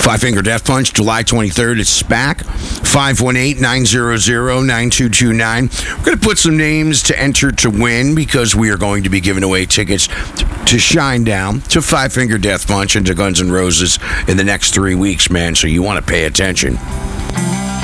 Five Finger Death Punch, July 23rd. It's SPAC, 518-900-9229. We're going to put some names to enter to win because we are going to be giving away tickets to Shinedown, to Five Finger Death Punch, and to Guns N' Roses in the next 3 weeks, man. So you want to pay attention.